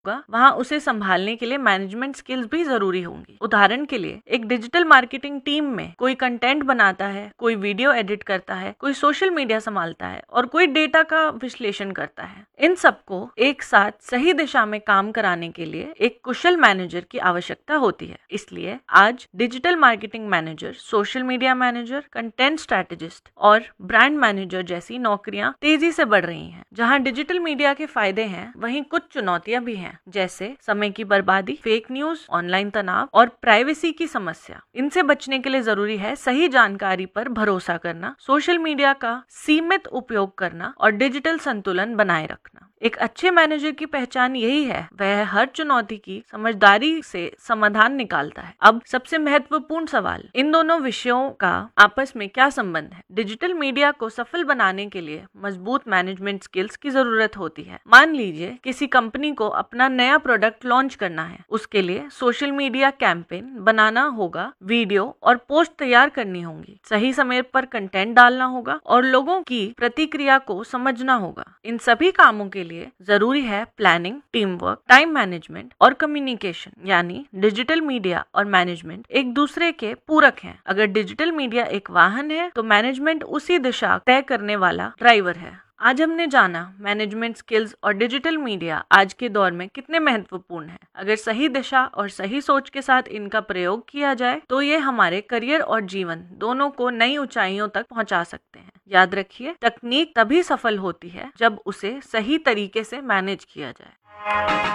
वहाँ उसे संभालने के लिए मैनेजमेंट स्किल्स भी जरूरी होंगी। उदाहरण के लिए एक डिजिटल मार्केटिंग टीम में कोई कंटेंट बनाता है, कोई वीडियो एडिट करता है, कोई सोशल मीडिया संभालता है और कोई डेटा का विश्लेषण करता है। इन सबको एक साथ सही दिशा में काम कराने के लिए एक कुशल मैनेजर की आवश्यकता होती है। इसलिए आज digital marketing manager, social media manager, content strategist और ब्रांड मैनेजर जैसी नौकरियां तेजी से बढ़ रही हैं। जहां डिजिटल मीडिया के फायदे हैं, वहीं कुछ चुनौतियां भी हैं, जैसे समय की बर्बादी, फेक न्यूज, ऑनलाइन तनाव और प्राइवेसी की समस्या। इनसे बचने के लिए जरूरी है सही जानकारी पर भरोसा करना, सोशल मीडिया का सीमित उपयोग करना और डिजिटल संतुलन बनाए रखना। एक अच्छे मैनेजर की पहचान यही है, वह हर चुनौती की समझदारी से समाधान निकालता है। अब सबसे महत्वपूर्ण सवाल, इन दोनों विषयों का आपस में क्या संबंध है? डिजिटल मीडिया को सफल बनाने के लिए मजबूत मैनेजमेंट स्किल्स की जरूरत होती है। मान लीजिए किसी कंपनी को अपना नया प्रोडक्ट लॉन्च करना है, उसके लिए सोशल मीडिया कैंपेन बनाना होगा, वीडियो और पोस्ट तैयार करनी होंगी, सही समय पर कंटेंट डालना होगा और लोगों की प्रतिक्रिया को समझना होगा। इन सभी कामों के लिए जरूरी है planning, team work, time management और कम्युनिकेशन। यानी डिजिटल मीडिया और मैनेजमेंट एक दूसरे के पूरक हैं। अगर डिजिटल मीडिया एक वाहन है तो मैनेजमेंट उसी दिशा तय करने वाला ड्राइवर है। आज हमने जाना मैनेजमेंट स्किल्स और डिजिटल मीडिया आज के दौर में कितने महत्वपूर्ण हैं। अगर सही दिशा और सही सोच के साथ इनका प्रयोग किया जाए तो ये हमारे करियर और जीवन दोनों को नई ऊंचाइयों तक पहुंचा सकते हैं। याद रखिए, तकनीक तभी सफल होती है जब उसे सही तरीके से मैनेज किया जाए।